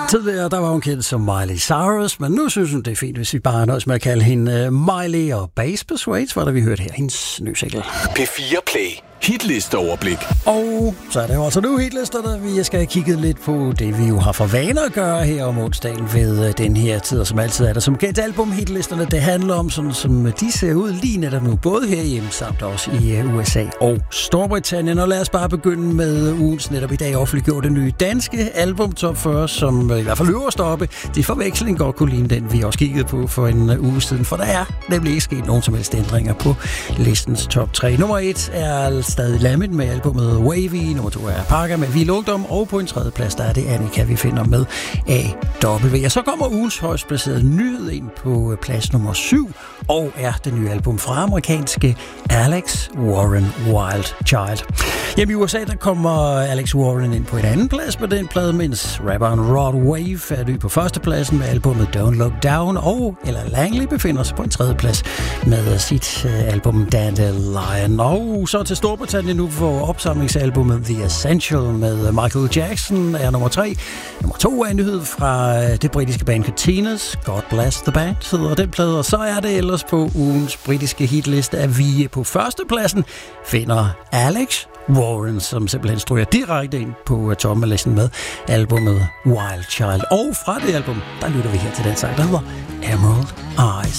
Tidligere der var hun kendt som Miley Cyrus, men nu synes hun, det er fint, hvis vi bare nøjes med at kalde hende Miley, og Bass Persuades, var det vi hørte her, hendes nye single. P4 Play. Hitlisteoverblik. Og så er det jo altså nu hitlisterne. Vi skal have kigget lidt på det, vi jo har for vane at gøre her om onsdagen ved den her tid, og som altid er der som kendt album hitlisterne. Det handler om sådan, som de ser ud lige netop nu, både herhjemme samt også i USA og Storbritannien. Og lad os bare begynde med ugens netop i dag offentliggjorte det nye danske album Top 40, som i hvert fald øverst oppe. Det forveksling godt kunne ligne den, vi også kiggede på for en uge siden, for der er nemlig ikke sket nogen som helst ændringer på listens top 3. Nummer 1 er stadig Lamin med albumet Wavy, nummer 2 er Parker med Vild Ungdom, og på en tredje plads, der er det Annika, vi finder med AW. Og så kommer ugens højst placerede nyhed ind på plads nummer 7, og er det nye album fra amerikanske Alex Warren Wildchild. Hjemme i USA, der kommer Alex Warren ind på en anden plads med den plade, mens rapperen Rod Wave er ny på førstepladsen med albumet Don't Look Down, og Ella Langley befinder sig på en tredje plads med sit album Dandelion. Og så til Storbritannien nu for opsamlingsalbumet The Essential med Michael Jackson er nummer 3. Nummer 2 er en nyhed fra det britiske band Catinas, God Bless the Band hedder den plade, og så er det ellers på ugens britiske hitliste, at vi på førstepladsen finder Alex Warren, som simpelthen stryger direkte ind på tommelisten med albumet Wild Child. Og fra det album, der lytter vi her til den sang, der hedder Emerald Eyes.